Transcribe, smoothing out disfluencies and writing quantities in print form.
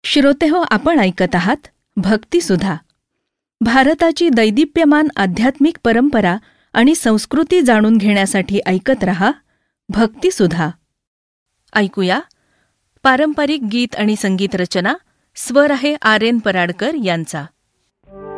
श्रोतेहो, आपण ऐकत आहात भक्तिसुधा. भारताची दैदिप्यमान आध्यात्मिक परंपरा आणि संस्कृती जाणून घेण्यासाठी ऐकत रहा भक्तिसुधा. ऐकूया पारंपरिक गीत आणि संगीत रचना. स्वर आहे आर.एन. पराडकर यांचा.